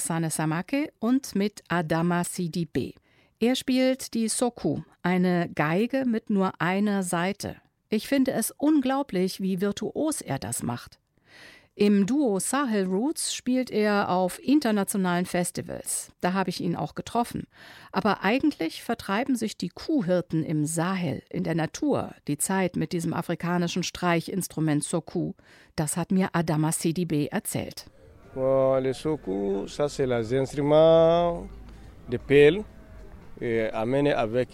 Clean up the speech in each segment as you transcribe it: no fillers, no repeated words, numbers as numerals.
Alassane Samake und mit Adama Sidibé. Er spielt die Soku, eine Geige mit nur einer Saite. Ich finde es unglaublich, wie virtuos er das macht. Im Duo Sahel Roots spielt er auf internationalen Festivals. Da habe ich ihn auch getroffen. Aber eigentlich vertreiben sich die Kuhhirten im Sahel, in der Natur, die Zeit mit diesem afrikanischen Streichinstrument Soku. Das hat mir Adama Sidibé erzählt. Le Soku, ça c'est les instruments de pelle amenés avec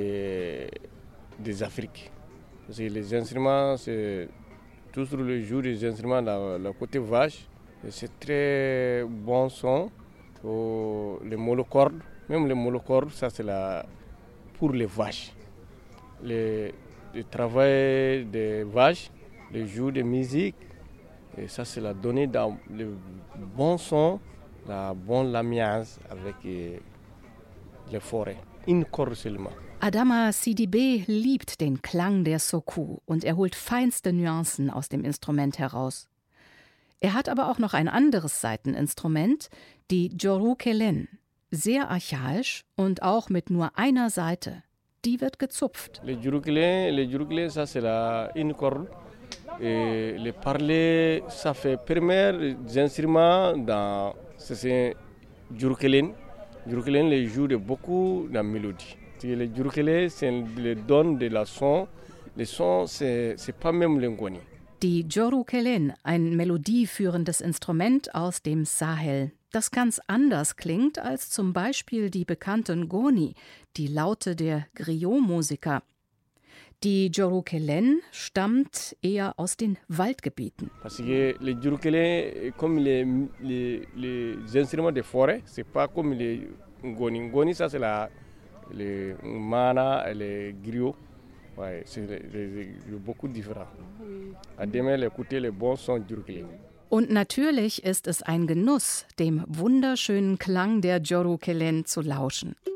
des Afriques. Parce que les instruments, c'est toujours le jour des instruments, le côté vache, c'est très bon son. Les monocordes, même les monocordes, ça c'est pour les vaches. Le travail des vaches, le jour de musique, et ça c'est la donnée dans le bon son, la bonne lamiage avec les forêts. Une corde seulement. Adama Sidibé liebt den Klang der Soku und er holt feinste Nuancen aus dem Instrument heraus. Er hat aber auch noch ein anderes Saiteninstrument, die Djorou-Kelen. Sehr archaisch und auch mit nur einer Saite. Die wird gezupft. Le Djorou-Kelen, ça c'est une corde. Et le parler, ça fait premier instrument dans c'est Djorou-Kelen. Djorou-Kelen les joue de beaucoup de mélodies. Le Djorou-Kelen, c'est le don de la son. Le son, c'est pas même le Ngoni. Die Djorou-Kelen, ein melodieführendes Instrument aus dem Sahel, das ganz anders klingt als zum Beispiel die bekannte Ngoni, die Laute der Griot-Musiker. Die Djorou-Kelen stammt eher aus den Waldgebieten. Parce que les Djorou-Kelen, comme les instruments de forêt, c'est pas comme les Ngoni. Ngoni, ça c'est les mana et les griots. Ouais, c'est beaucoup différent. À demain, écouter les bons sons Djorou-Kelen. Und natürlich ist es ein Genuss, dem wunderschönen Klang der Djorou-Kelen zu lauschen.